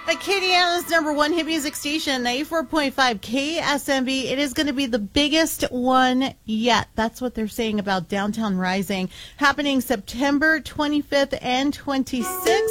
Acadiana's number one hit music station, 94.5 KSMB. It is going to be the biggest one yet. That's what they're saying about Downtown Rising, happening September 25th and 26th.